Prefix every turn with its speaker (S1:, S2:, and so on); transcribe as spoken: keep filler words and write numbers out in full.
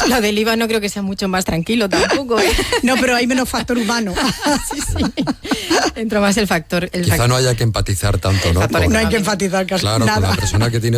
S1: Lo del I V A no creo que sea mucho más tranquilo tampoco, ¿eh?
S2: No, pero hay menos factor humano.
S1: Sí, sí. Entra más el factor... El
S3: Quizá
S1: factor.
S3: no haya que empatizar tanto, ¿no?
S1: Factor
S3: Con-
S2: No hay que enfatizar casi
S3: claro,
S2: nada.
S3: con la persona que tiene